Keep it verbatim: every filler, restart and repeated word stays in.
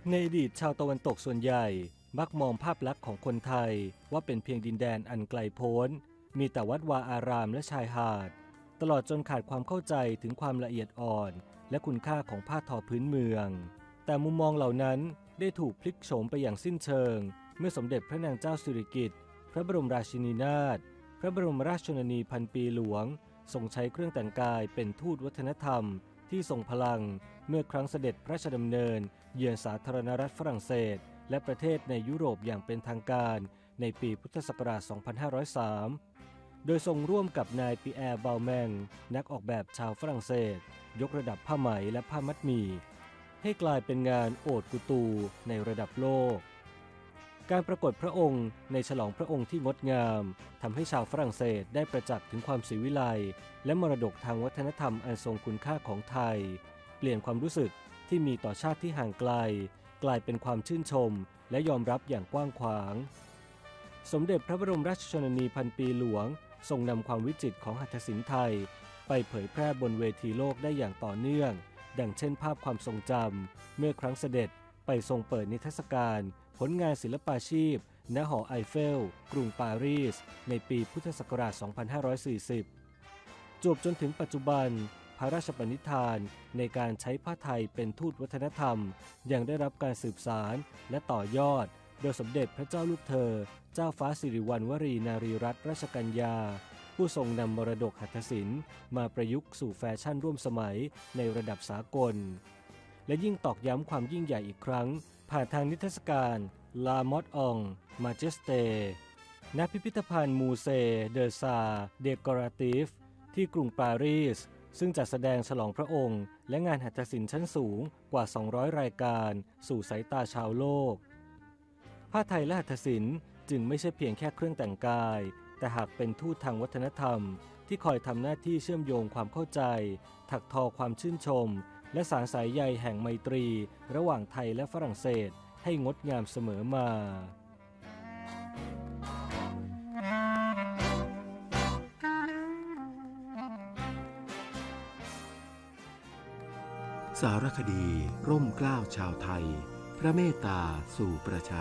ในอดีตชาวตะวันตกส่วนใหญ่มักมองภาพลักษณ์ของคนไทยว่าเป็นเพียงดินแดนอันไกลโพ้นมีแต่วัดวาอารามและชายหาดตลอดจนขาดความเข้าใจถึงความละเอียดอ่อนและคุณค่าของผ้าทอพื้นเมืองแต่มุมมองเหล่านั้นได้ถูกพลิกโฉมไปอย่างสิ้นเชิงเมื่อสมเด็จพระนางเจ้าสิริกิติ์พระบรมราชินีนาถพระบรมราชชนนีพันปีหลวงทรงใช้เครื่องแต่งกายเป็นทูตวัฒนธรรมที่ทรงพลังเมื่อครั้งเสด็จพระราชดำเนินเยือนสาธารณรัฐฝรั่งเศสและประเทศในยุโรปอย่างเป็นทางการในปีพุทธศักราช สองพันห้าร้อยสาม โดยทรงร่วมกับนายปีแอร์ บาลแมงนักออกแบบชาวฝรั่งเศสยกระดับผ้าไหมและผ้ามัดหมี่ให้กลายเป็นงานโอดกุตูในระดับโลกการปรากฏพระองค์ในฉลองพระองค์ที่งดงามทำให้ชาวฝรั่งเศสได้ประจักษ์ถึงความศิวิไลย์และมรดกทางวัฒนธรรมอันทรงคุณค่าของไทยเปลี่ยนความรู้สึกที่มีต่อชาติที่ห่างไกลกลายเป็นความชื่นชมและยอมรับอย่างกว้างขวางสมเด็จพระบรมราชชนนีพันปีหลวงทรงนำความวิจิตรของหัตถศิลป์ไทยไปเผยแพร่บนเวทีโลกได้อย่างต่อเนื่องดังเช่นภาพความทรงจำเมื่อครั้งเสด็จไปทรงเปิดนิทรรศการผลงานศิลปาชีพณหอไอเฟลกรุงปารีสในปีพุทธศักราช สองพันห้าร้อยสี่สิบ จวบจนถึงปัจจุบันพระราชปณิธานในการใช้ผ้าไทยเป็นทูตวัฒนธรรมยังได้รับการสืบสานและต่อยอดโดยสมเด็จพระเจ้าลูกเธอเจ้าฟ้าสิริวัณวรีนารีรัตนราชกัญญาผู้ทรงนำมรดกหัตถศิลป์มาประยุกต์สู่แฟชั่นร่วมสมัยในระดับสากลและยิ่งตอกย้ำความยิ่งใหญ่อีกครั้งผ่านทางนิทรรศการลามอดองมาเจสเตณพิพิธภัณฑ์มูเซเดอซาเดกอราติฟที่กรุงปารีสซึ่งจัดแสดงฉลองพระองค์และงานหัตถศิลป์ชั้นสูงกว่าสองร้อยรายการสู่สายตาชาวโลกผ้าไทยและหัตถศิลป์จึงไม่ใช่เพียงแค่เครื่องแต่งกายแต่หากเป็นทูตทางวัฒนธรรมที่คอยทำหน้าที่เชื่อมโยงความเข้าใจถักทอความชื่นชมและสานสายใยแห่งไมตรีระหว่างไทยและฝรั่งเศสให้งดงามเสมอมาสารคดีร่มเกล้าชาวไทยพระเมตตาสู่ประชา